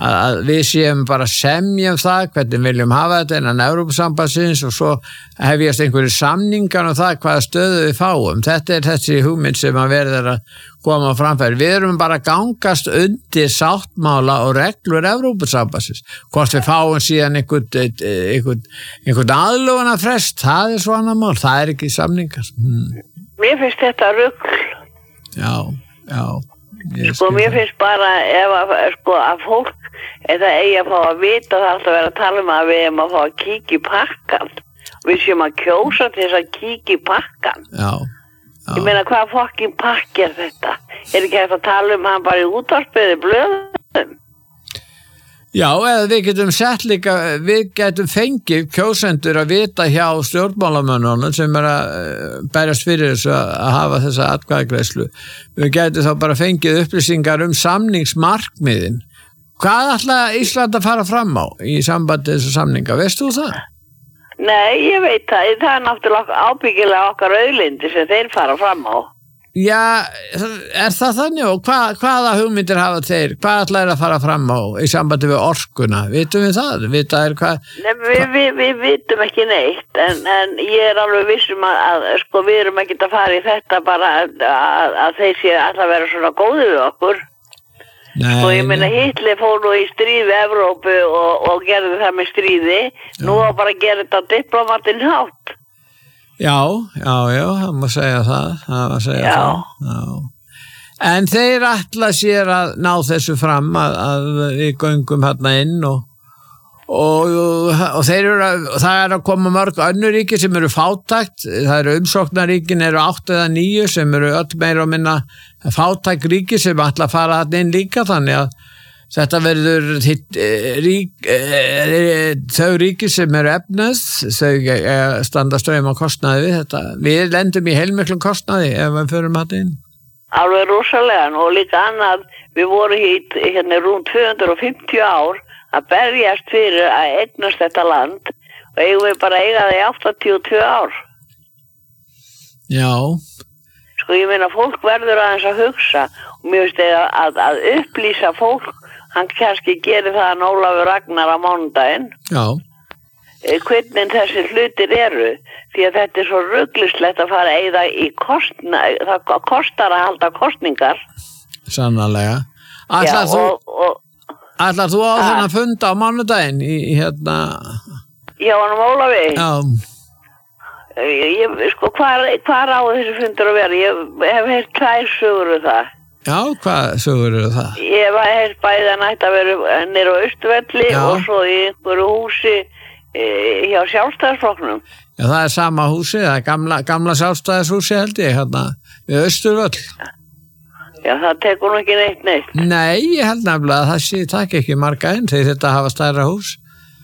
að við séum bara semjum það hvernig viljum hafa þetta innan Evrópusambandsins og svo hefjast einhverju samningar um það hvaða stöðu við fáum. Þetta þessi hugmynd sem að verður að koma á framfæri. Við erum bara að gangast undir sáttmála og reglur Evrópusambandsins. Hvort við fáum síðan einhvern aðlögunarfrest, það svo annað mál, það ekki samningar. Mér finnst þetta rugl. Já. Mér finnst bara að fólk eða eigi að fá að vita það alltaf vera að tala að við erum að fá að kíkja í pakkan. Við séum að kjósa til þess að kíkja í pakkan. Já. Ég meina, hvað fokkin pakki þetta? Ekki hægt að tala hann bara í útvarpið blöðum? Já, eða við getum sett líka, við getum fengið kjósendur að vita hjá stjórnmálamönnunum sem að berjast fyrir þessu að hafa þessa atkvæðagreiðslu. Við getum þá bara fengið upplýsingar samningsmarkmiðin. Hvað ætla Ísland að fara fram á í sambandi þessu samninga? Veist þú það? Nei, ég veit það. Það náttúrulega ábyggilega okkar auðlindi sem þeir fara fram á. Já, það þannig og hvaða hugmyndir hafa þeir? Hvað ætla að fara fram á í sambandi við orkuna? Vitum við það? Við vitum ekki neitt en ég alveg vissum að við erum ekki að fara í þetta bara að þeir sé alltaf vera svona góði við okkur. Ég meina Hitler fór nú í stríð við Evrópu og gerði það með stríði. Nú á bara að gera þetta diplomatinn hátt. Já, það má segja það. En þeir ætla sér að ná þessu fram að við göngum hérna inn og þeir það að koma mörg önnur ríki sem eru fátækt, það eru umsóknaríkin eru 8 eða 9 sem eru öll meira og minna fátæk ríki sem ætla að fara hérna inn líka þannig að þetta verður þau ríki sem eru efnað, þau standa straum á kostnaði við þetta. Við lendum í heilmiklum kostnaði ef við förum þetta inn. Alveg rosalega og líka annað, við vorum hérna rúm 250 ár að berjast fyrir að eignast þetta land og eigum við bara eiga það í 82 ár. Já. Ég meina fólk verður aðeins að hugsa og mér finnst að upplýsa fólk. Hann kannski gerir það að Ólafur Ragnar á mánudaginn. Já. Hvernig þessi hlutir eru. Því að þetta svo ruglislegt að fara eða í það kostar að halda kostningar. Sannarlega. Ætlar þú á þennan funda á mánudaginn í hérna? Já, hann Ólafi. Já. Hvar á þessi fundur að vera? Ég hef heyrt 2 sögur það. Já, hvað sögur eru það? Ég var heilt bæði að nætt að vera nýr á Austurvelli og svo í einhverju húsi hjá Sjálfstæðisflokknum. Já, það sama húsi, það gamla Sjálfstæðishúsi held ég, hérna, við Austurvöll. Já, það tekur nú ekki neitt. Nei, ég held nefnilega að það takk ekki marga inn þegar þetta hafa stærra hús.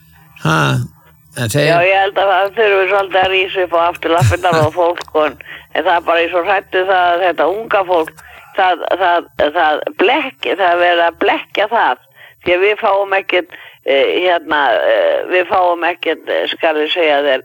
Já, ég held að það þurfum svolítið að rísa upp á afturlappirnar og fólk, en það er bara í svo hrættu það að þetta unga fólk það verður að blekkja það því að við fáum ekkert við fáum ekkert skal ég segja þér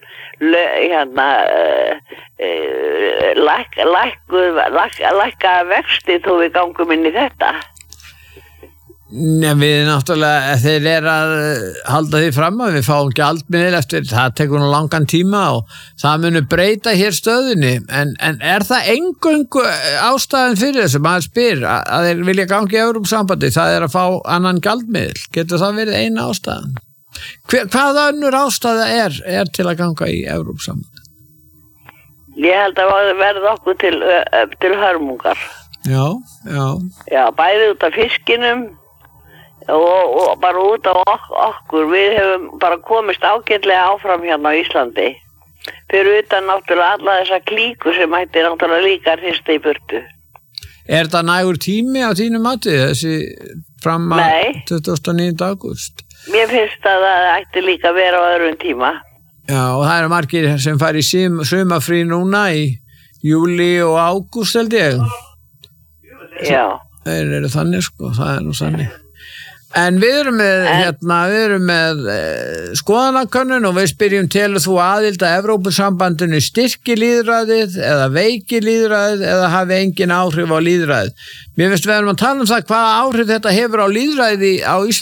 lækka vexti þó við gangum inn í þetta. Nei, við náttúrulega, þeir að halda því fram að við fáum gjaldmiðil eftir, það tekur nú langan tíma og það munur breyta hér stöðunni, en það eingöngu ástæðan fyrir þessu, maður spyr að þeir vilja gangi í Evrópusambandi, það að fá annan gjaldmiðil, getur það verið eina ástæðan? Hvaða önnur ástæða er til að ganga í Evrópusambandi? Ég held að verða okkur til hörmungar. Já. Já, bæði út af fiskinum, og bara út af okkur við hefum bara komist ágætlega áfram hérna á Íslandi fyrir utan náttúrulega alla þessa klíku sem hætti náttúrulega líka hrista í burtu. Er það nægur tími á þínu mati þessi fram að 29. ágúst? Mér finnst að það ætti líka að vera á öðrum tíma. Já, og það eru margir sem fara í sumarfrí núna í júli og ágúst held ég. Já. Þeir eru þannig sko, það er nú þannig. En við erum með skoðanakönnun og við spyrjum telur þú aðild að Evrópusambandinu styrki lýðræðið eða veiki lýðræðið eða hafi engin áhrif á lýðræðið. Mér finnst við erum að tala um það hvaða áhrif þetta hefur á lýðræðið á Íslandi.